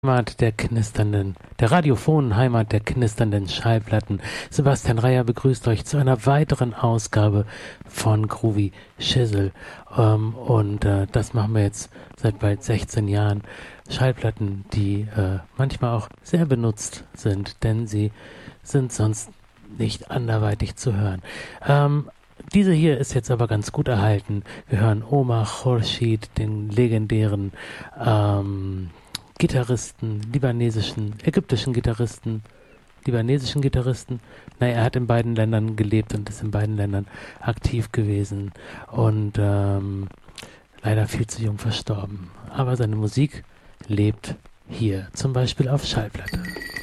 Heimat der radiophonen Heimat der knisternden Schallplatten. Sebastian Reyer begrüßt euch zu einer weiteren Ausgabe von Groovy Shizzle. Das machen wir jetzt seit bald 16 Jahren. Schallplatten, die manchmal auch sehr benutzt sind, denn sie sind sonst nicht anderweitig zu hören. Diese hier ist jetzt aber ganz gut erhalten. Wir hören Omar Khorshid, den legendären Gitarristen, ägyptischen Gitarristen. Naja, er hat in beiden Ländern gelebt und ist in beiden Ländern aktiv gewesen und leider viel zu jung verstorben. Aber seine Musik lebt hier, zum Beispiel auf Schallplatte.